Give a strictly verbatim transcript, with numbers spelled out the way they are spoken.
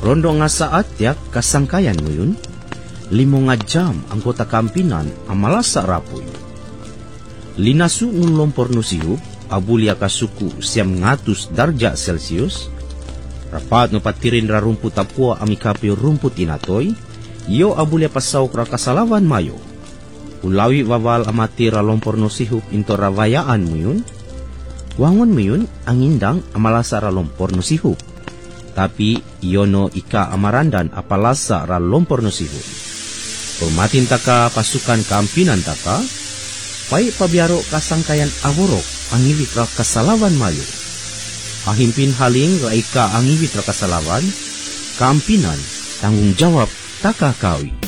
Rondo nga sa atyak kasangkayan mo yun, limo nga jam ang kota kampinan ang malasa rapoy. Linasu ng lompor no sihup, abulya kasuku siyam ngatus darja Celsius, rapat no patirin ra rumput apua amikapyo rumput inatoy, yo abulya pasaw ra kasalawan mayo. Ulawi wawal amati ra lompor no sihup into ravayaan mo yun, wangon mo yun ang indang amalasa ra lompor no sihup. Tapi iyono ika amarandan apalasa ra lompor no sihup. Purmatin taka pasukan kampinan taka, pay pabiaro kasangkayan aborok ang iwit ra kasalawan mayo. Ahimpin haling ra ika ang iwit ra kasalawan, kampinan tanggung jawab taka kawi.